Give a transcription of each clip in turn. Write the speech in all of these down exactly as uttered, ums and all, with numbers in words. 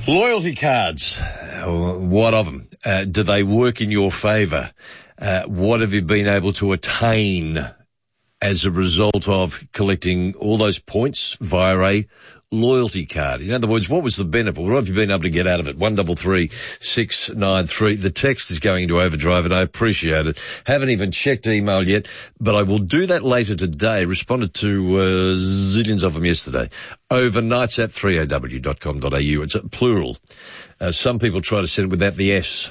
Loyalty cards, what of them? Uh, do they work in your favour? Uh, what have you been able to attain as a result of collecting all those points via a loyalty card? In other words, what was the benefit? What have you been able to get out of it? One double three six nine three. The text is going into overdrive, and I appreciate it. Haven't even checked email yet, but I will do that later today. Responded to uh, zillions of them yesterday. Overnights at three a w dot com dot a u. It's a plural. Uh, some people try to send it without the S.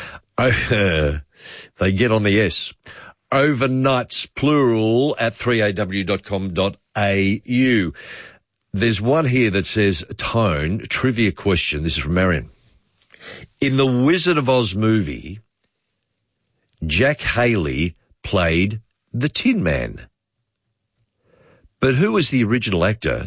Oh, they get on the S. Overnights, plural, at three a w dot com dot a u. There's one here that says, Tone, trivia question. This is from Marion. In the Wizard of Oz movie, Jack Haley played the Tin Man. But who was the original actor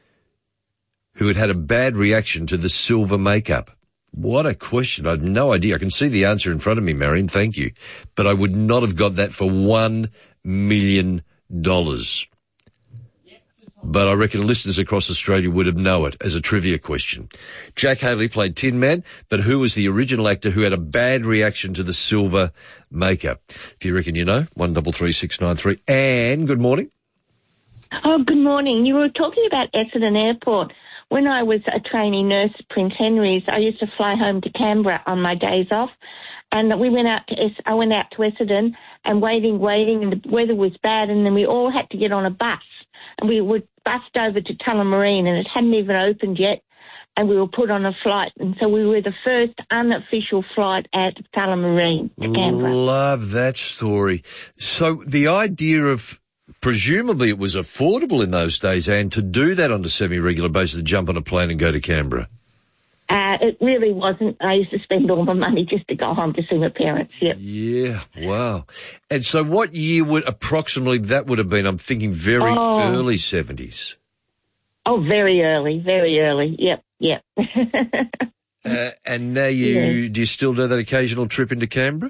who had had a bad reaction to the silver makeup? What a question. I have no idea. I can see the answer in front of me, Marion. Thank you. But I would not have got that for one million dollars. But I reckon listeners across Australia would have known it as a trivia question. Jack Haley played Tin Man, but who was the original actor who had a bad reaction to the silver makeup? If you reckon you know, one double three six nine three. Anne, good morning. Oh, good morning. You were talking about Essendon Airport. When I was a trainee nurse at Prince Henry's, I used to fly home to Canberra on my days off, and we went out to es- I went out to Essendon and waiting, waiting, and the weather was bad, and then we all had to get on a bus, and we were bussed over to Tullamarine, and it hadn't even opened yet, and we were put on a flight, and so we were the first unofficial flight at Tullamarine to Canberra. Love that story. So the idea of, presumably it was affordable in those days, and to do that on a semi-regular basis, to jump on a plane and go to Canberra. Uh, it really wasn't. I used to spend all my money just to go home to see my parents, yep. Yeah, wow. And so what year would approximately that would have been? I'm thinking very oh. early seventies. Oh, very early, very early, yep, yep. uh, and now you, yeah. do you still do that occasional trip into Canberra?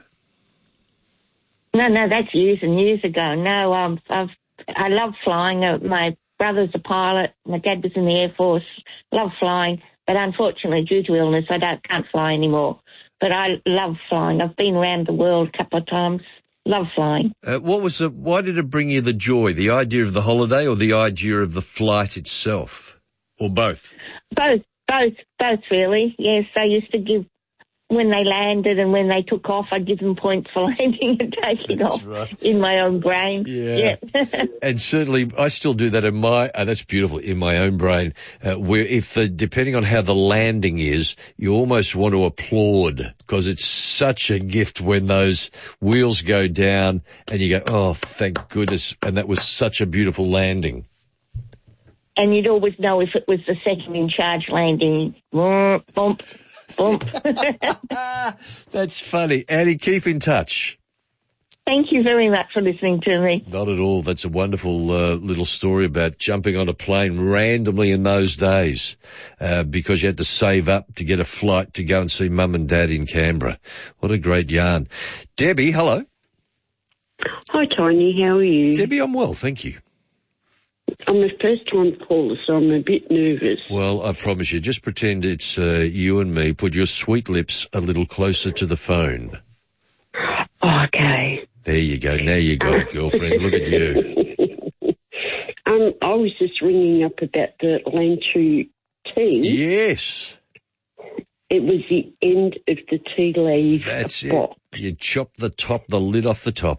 No, no, that's years and years ago. No, um, I've, I love flying. Uh, my brother's a pilot. My dad was in the Air Force. Love flying. But unfortunately, due to illness, I don't can't fly anymore. But I love flying. I've been around the world a couple of times. Love flying. Uh, what was the? Why did it bring you the joy? The idea of the holiday, or the idea of the flight itself, or both? Both, both, both. Really. Yes, I used to give. When they landed and when they took off, I'd give them points for landing and taking that's off right. in my own brain. Yeah. yeah. And certainly I still do that in my, oh, that's beautiful, in my own brain, uh, where if the, depending on how the landing is, you almost want to applaud because it's such a gift when those wheels go down and you go, oh, thank goodness. And that was such a beautiful landing. And you'd always know if it was the second in charge landing. Bump. Bump. That's funny. Annie, keep in touch. Thank you very much for listening to me. Not at all. That's a wonderful uh, little story about jumping on a plane randomly in those days uh, because you had to save up to get a flight to go and see Mum and Dad in Canberra. What a great yarn. Debbie, hello. Hi, Tony. How are you? Debbie, I'm well, thank you. I'm a first-time caller, so I'm a bit nervous. Well, I promise you, just pretend it's uh, you and me. Put your sweet lips a little closer to the phone. Okay. There you go. Now you got it, girlfriend. Look at you. Um, I was just ringing up about the Lanchu tea. Yes. It was the end of the tea leaf That's box. it. You chop the top, the lid off the top.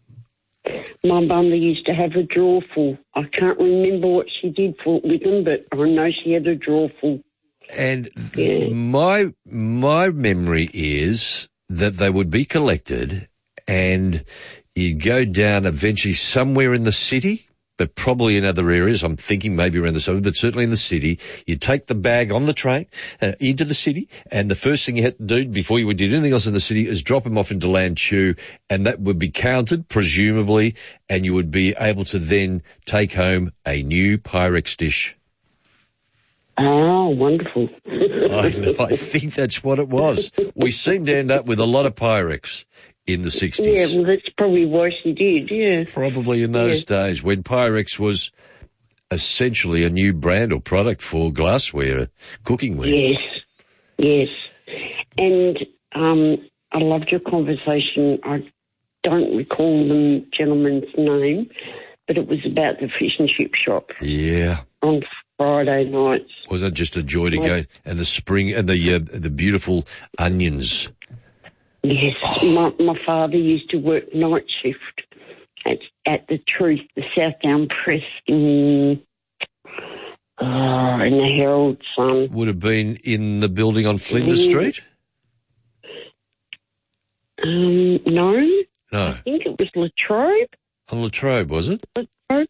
My mum used to have a drawer full. I can't remember what she did for with them, but I know she had a drawer full. And yeah. my my memory is that they would be collected and you'd go down eventually somewhere in the city, but probably in other areas. I'm thinking maybe around the suburbs, but certainly in the city. You take the bag on the train uh, into the city, and the first thing you had to do before you would do anything else in the city is drop them off into Lanchu, and that would be counted, presumably, and you would be able to then take home a new Pyrex dish. Oh, wonderful. I know, I think that's what it was. We seem to end up with a lot of Pyrex in the sixties. Yeah, well, that's probably why she did, yeah. Probably in those yeah. days when Pyrex was essentially a new brand or product for glassware, cookingware. Yes. Yes. And um, I loved your conversation. I don't recall the gentleman's name, but it was about the fish and chip shop. Yeah. On Friday nights. Wasn't it just a joy to go? And the spring and the uh, the beautiful onions. Yes. Oh. My, my father used to work night shift at, at the Truth, the Southdown Press in, uh, in the Herald Sun. Would have been in the building on Flinders mm. Street? Um, no. No. I think it was Latrobe. On Latrobe, was it? Latrobe.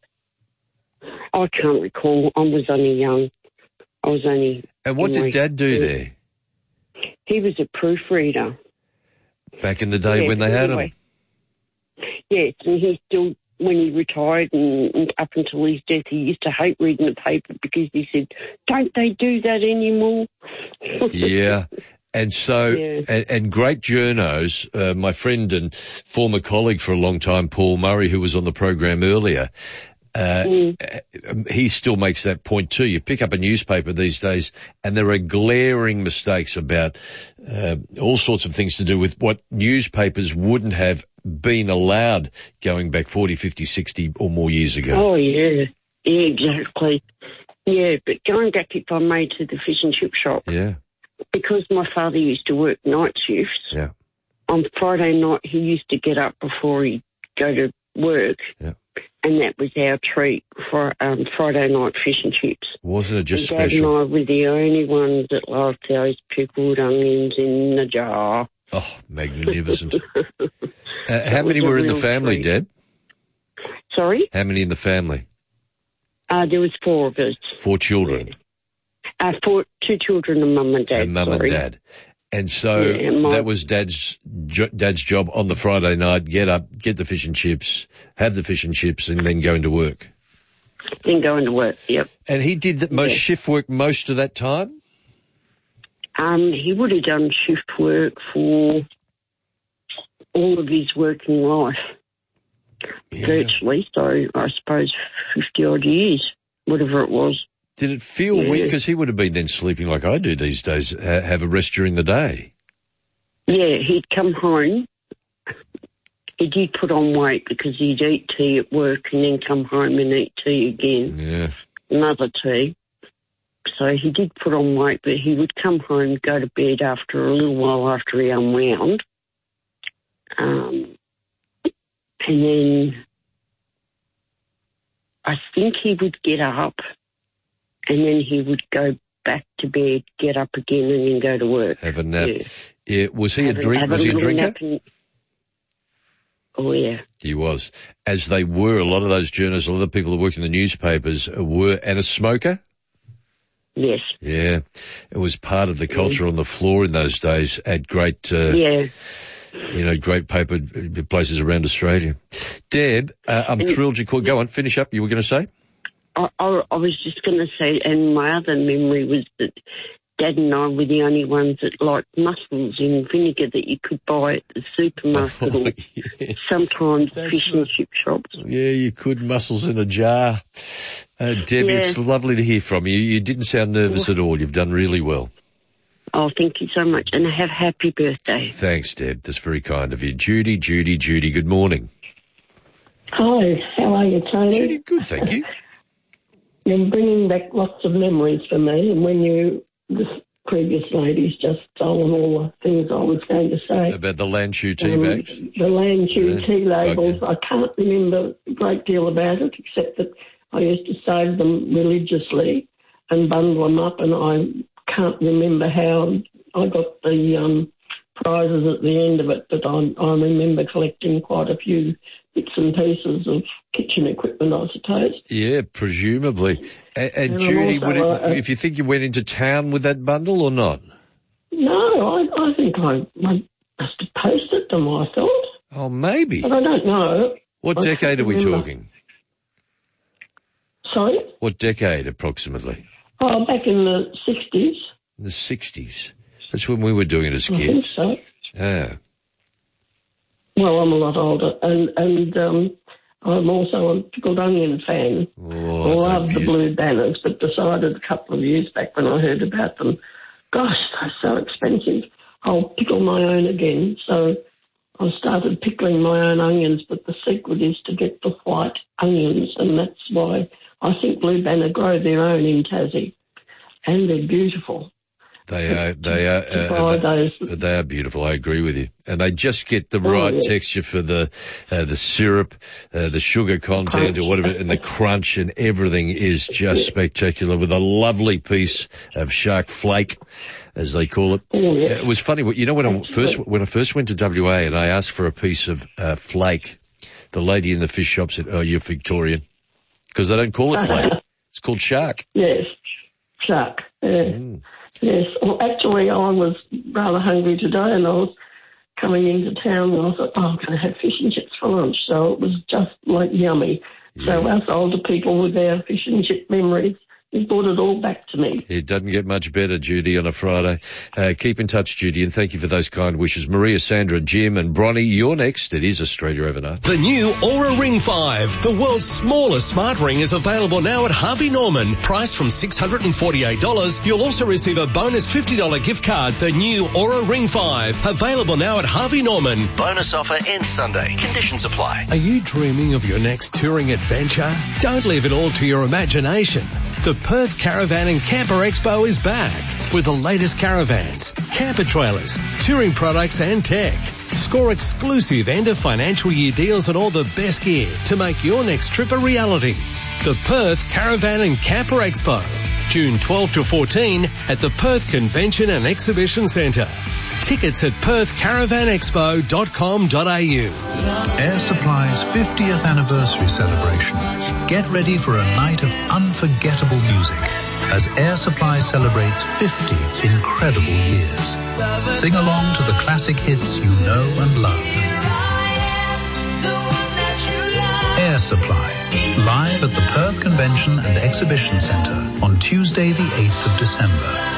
I can't recall. I was only young. I was only... And what did Dad do there? He was a proofreader. Back in the day yeah, when they had anyway. him? Yes, and he still, when he retired and, and up until his death, he used to hate reading the paper because he said, don't they do that anymore? Yeah. And so, yeah. and, and great journos, uh, my friend and former colleague for a long time, Paul Murray, who was on the program earlier, uh, mm. he still makes that point too. You pick up a newspaper these days and there are glaring mistakes about uh, all sorts of things to do with what newspapers wouldn't have been allowed going back forty, fifty, sixty or more years ago. Oh, yeah. Yeah, exactly. Yeah, but going back, if I may, to the fish and chip shop. Yeah. Because my father used to work night shifts. Yeah. On Friday night, he used to get up before he'd go to work. Yeah. And that was our treat for um, Friday night fish and chips. Wasn't it just and Dad special? and I were the only ones that loved those pickled onions in the jar. Oh, magnificent. uh, how many were in the family, treat. Dad? Sorry? How many in the family? Uh, there was four of us. Four children? Uh, four, two children and mum and dad. And mum sorry. and dad. And so yeah, and my, that was Dad's jo- Dad's job on the Friday night, get up, get the fish and chips, have the fish and chips, and then go into work. Then go into work, yep. And he did the most yeah. shift work most of that time? Um, he would have done shift work for all of his working life, Yeah. virtually, so I suppose fifty-odd years, whatever it was. Did it feel yeah. weird? Because he would have been then sleeping like I do these days, ha- have a rest during the day. Yeah, he'd come home. He did put on weight because he'd eat tea at work and then come home and eat tea again. Yeah. Another tea. So he did put on weight, but he would come home, go to bed after a little while after he unwound. Um, and then I think he would get up and then he would go back to bed, get up again and then go to work. Have a nap. Yeah. Yeah. Was he have a drink? A, was a he a drinker? And, oh, yeah. He was. As they were, a lot of those journalists, a lot of the people that worked in the newspapers were, and a smoker? Yes. Yeah. It was part of the culture yeah. on the floor in those days at great, uh, yeah. you know, great paper places around Australia. Deb, uh, I'm and, thrilled you called. Go on, finish up. You were going to say? I, I, I was just going to say, and my other memory was that Dad and I were the only ones that liked mussels in vinegar that you could buy at the supermarket oh, or yes. sometimes That's fish and chip shops. Yeah, you could, mussels in a jar. Uh, Debbie, yeah. It's lovely to hear from you. You didn't sound nervous at all. You've done really well. Oh, thank you so much, and have a happy birthday. Thanks, Deb. That's very kind of you. Judy, Judy, Judy, good morning. Hi, how are you, Tony? Judy, good, thank you. You're bringing back lots of memories for me, and when you, this previous lady's just stolen all the things I was going to say. About the Lanchu tea um, bags? The Lanchu yeah. tea labels. Okay. I can't remember a great deal about it, except that I used to save them religiously and bundle them up, and I can't remember how I got the um, prizes at the end of it, but I, I remember collecting quite a few bits and pieces of kitchen equipment, I suppose. Yeah, presumably. And, and, and Judy, would it, uh, if you think you went into town with that bundle or not? No, I, I think I, I must have posted them, I thought. Oh, maybe. But I don't know. What I decade are we remember. talking? Sorry? What decade, approximately? Oh, back in the sixties. In the sixties. That's when we were doing it as I kids. think so. Yeah. Well, I'm a lot older, and and um, I'm also a pickled onion fan. Oh, I love the blue banners, but decided a couple of years back when I heard about them gosh, they're so expensive. I'll pickle my own again. So I started pickling my own onions, but the secret is to get the white onions, and that's why I think Blue Banner grow their own in Tassie, and they're beautiful. They are, they are, uh, they, they are beautiful. I agree with you. And they just get the oh, right yeah. texture for the, uh, the syrup, uh, the sugar content crunch. Or whatever, and the crunch, and everything is just yeah. spectacular, with a lovely piece of shark flake, as they call it. Oh, yeah. uh, it was funny, you know, when I first, when I first went to W A and I asked for a piece of, uh, flake, the lady in the fish shop said, "Oh, you're Victorian." Because they don't call it flake. It's called shark. Yes. Shark. Yeah. Mm. Yes, well, actually, I was rather hungry today, and I was coming into town, and I thought, oh, I'm going to have fish and chips for lunch. So it was just like yummy. Yeah. So us older people with our fish and chip memories, it brought it all back to me. It doesn't get much better, Judy, on a Friday. Uh, keep in touch, Judy, and thank you for those kind wishes. Maria, Sandra, Jim and Bronny, you're next. It is Australia Overnight. The new Aura Ring five, the world's smallest smart ring, is available now at Harvey Norman. Priced from six hundred forty-eight dollars. You'll also receive a bonus fifty dollars gift card. The new Aura Ring five, available now at Harvey Norman. Bonus offer ends Sunday. Conditions apply. Are you dreaming of your next touring adventure? Don't leave it all to your imagination. The Perth Caravan and Camper Expo is back with the latest caravans, camper trailers, touring products and tech. Score exclusive end of financial year deals on all the best gear to make your next trip a reality. The Perth Caravan and Camper Expo, June twelfth to fourteenth at the Perth Convention and Exhibition Centre. Tickets at perth caravan expo dot com dot a u. Air Supply's fiftieth anniversary celebration. Get ready for a night of unforgettable music as Air Supply celebrates fifty incredible years. Sing along to the classic hits you know and love. Air Supply, live at the Perth Convention and Exhibition Centre on Tuesday the eighth of December.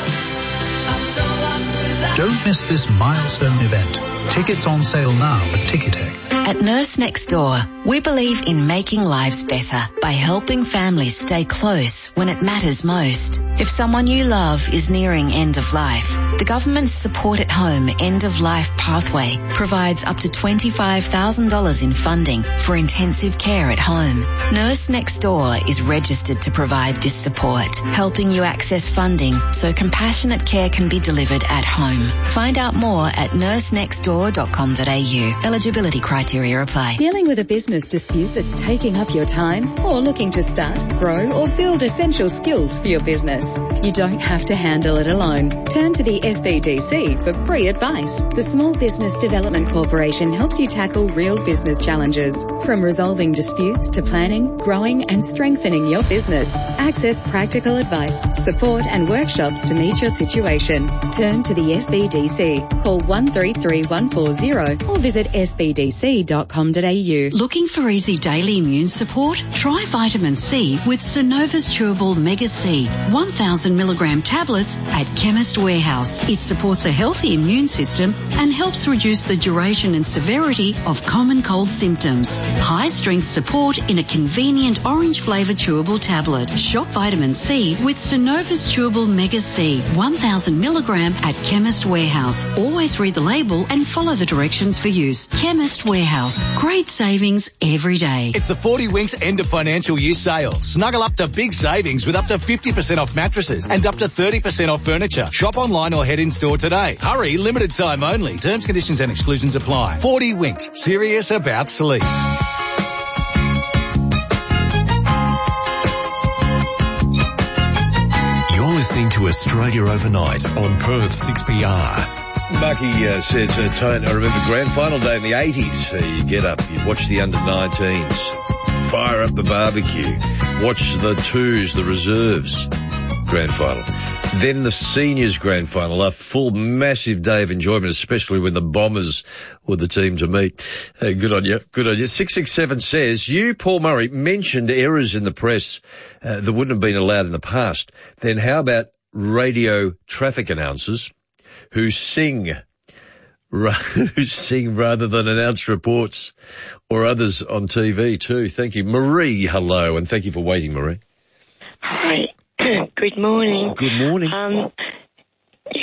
Don't miss this milestone event. Tickets on sale now at Ticketek. At Nurse Next Door, we believe in making lives better by helping families stay close when it matters most. If someone you love is nearing end of life, the government's Support at Home End of Life Pathway provides up to twenty-five thousand dollars in funding for intensive care at home. Nurse Next Door is registered to provide this support, helping you access funding so compassionate care can be delivered at home. Find out more at nurse next door dot com dot a u. Eligibility criteria apply. Dealing with a business dispute that's taking up your time, or looking to start, grow or build essential skills for your business? You don't have to handle it alone. Turn to the S B D C for free advice. The Small Business Development Corporation helps you tackle real business challenges. From resolving disputes to planning, growing and strengthening your business. Access practical advice, support and workshops to meet your situation. Turn to the S B D C. Call one three three one four zero or visit s b d c dot com dot a u. Looking for easy daily immune support? Try vitamin C with Synova's Chewable Mega C, one thousand milligram tablets at Chemist Warehouse. It supports a healthy immune system and helps reduce the duration and severity of common cold symptoms. High strength support in a convenient orange flavoured chewable tablet. Shop vitamin C with Synova's Chewable Mega C, one thousand milligram at Chemist Warehouse. Always read the label and follow the directions for use. Chemist Warehouse. Great savings every day. It's the forty Winks end of financial year sale. Snuggle up to big savings with up to fifty percent off mattresses and up to thirty percent off furniture. Shop online or head in store today. Hurry, limited time only. Terms, conditions and exclusions apply. forty Winks. Serious about sleep. You're listening to Australia Overnight on Perth six B R. Bucky uh, says, uh, Tone, I remember grand final day in the eighties. Uh, you get up, you watch the under nineteens, fire up the barbecue, watch the twos, the reserves grand final. Then the seniors grand final, a full massive day of enjoyment, especially when the Bombers were the team to meet. Uh, good on you, good on you. six six seven says, you, Paul Murray, mentioned errors in the press uh, that wouldn't have been allowed in the past. Then how about radio traffic announcers who sing, who sing rather than announce reports, or others on T V too? Thank you. Marie, hello, and thank you for waiting, Marie. Hi. Good morning. Good morning. Um,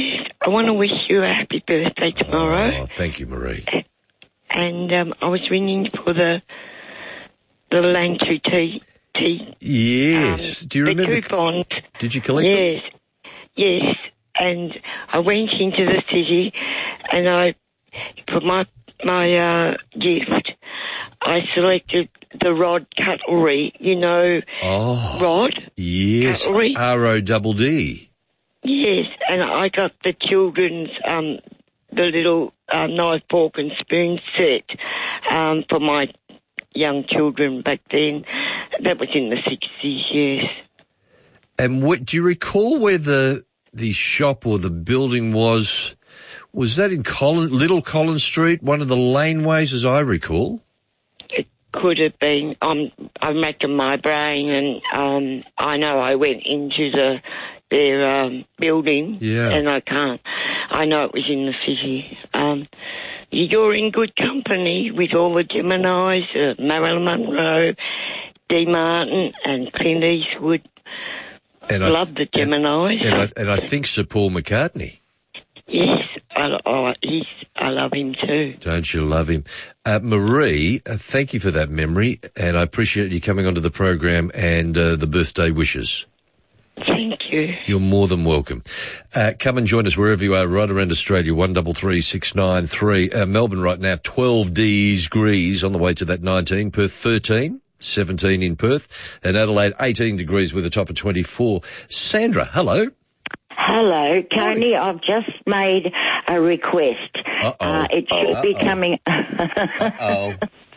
I want to wish you a happy birthday tomorrow. Oh, thank you, Marie. And um, I was ringing for the the Langtry tea. tea. Yes. Um, Do you remember? The coupons. Did you collect yes. them? Yes. And I went into the city and I, for my, my uh, gift, I selected the Rod cutlery, you know, oh, Rod. Yes, cutlery. R O double D. Yes, and I got the children's, um, the little uh, knife, fork and spoon set um, for my young children back then. That was in the sixties, yes. And what, do you recall where the the shop or the building was? Was that in Collin, Little Collins Street, one of the laneways, as I recall? It could have been. I'm, I'm racking my brain, and um, I know I went into the their um, building, yeah. and I can't. I know it was in the city. Um, you're in good company with all the Geminis, uh, Marilyn Monroe, Dee Martin, and Clint Eastwood. And I love the Geminis. And, and, I, and I think Sir Paul McCartney. Yes, I, I, he's, I love him too. Don't you love him? Uh, Marie, uh, thank you for that memory, and I appreciate you coming onto the program and uh, the birthday wishes. Thank you. You're more than welcome. Uh, come and join us wherever you are, right around Australia, one double three six nine three. Uh, Melbourne right now, twelve degrees on the way to that nineteen. Perth, thirteen. seventeen in Perth, and Adelaide eighteen degrees with a top of twenty-four. Sandra, hello. Hello, Tony. I've just made a request. Uh-oh. Uh, it should Uh-oh. be coming. Uh-oh.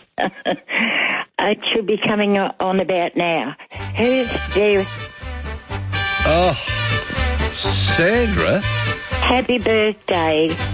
It should be coming on about now. Who's there? Oh, Sandra. Happy birthday.